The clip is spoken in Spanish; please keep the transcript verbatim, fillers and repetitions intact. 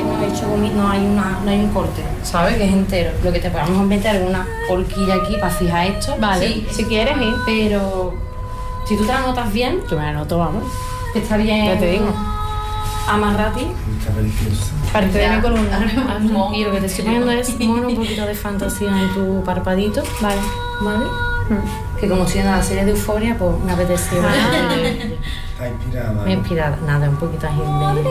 no, he hecho gomi- no, hay una, no hay un corte, ¿sabes? Que es entero. Lo que te podemos meter es una horquilla aquí para fijar esto. Vale, Sí, si quieres, ¿eh? pero si tú te la notas bien, Yo me la noto, vamos. está bien. Ya te digo. Amarrati. Está preciosa. Parte de mi columna. Y lo que te estoy poniendo es bueno, un poquito de fantasía en tu parpadito. Vale. ¿Vale? Mm. Que como estoy en la serie de Euforia, pues me apetece. Ah. Está inspirada. Me he inspirado. Nada, un poquito así de...